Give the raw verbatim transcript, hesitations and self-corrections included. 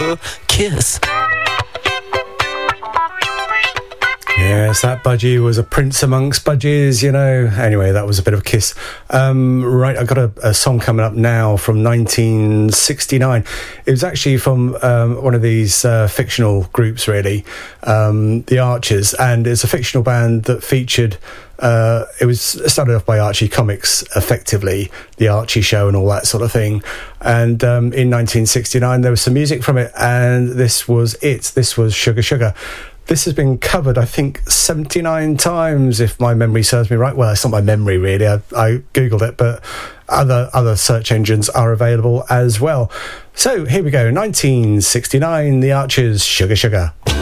a kiss. Yes, that budgie was a prince amongst budgies, you know. Anyway, that was a bit of a Kiss. Um, right, I've got a, a song coming up now from nineteen sixty-nine. It was actually from um, one of these uh, fictional groups, really, um, The Archers, and it's a fictional band that featured... Uh, it was started off by Archie Comics, effectively, the Archie Show and all that sort of thing. And um, in nineteen sixty-nine, there was some music from it, and this was it. This was Sugar Sugar. This has been covered, I think, seventy-nine times, if my memory serves me right. Well, it's not my memory, really. I, I Googled it, but other other search engines are available as well. So here we go, nineteen sixty-nine, The Archers, Sugar Sugar.